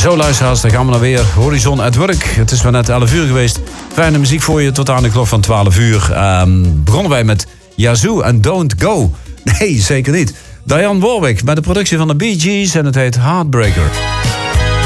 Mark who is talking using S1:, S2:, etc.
S1: Zo luisteraars, dan gaan we dan weer. Horizon at Work. Het is maar net 11 uur geweest. Fijne muziek voor je tot aan de klok van 12 uur. Begonnen wij met Yazoo en Don't Go. Nee, zeker niet. Dionne Warwick met de productie van de Bee Gees en het heet Heartbreaker.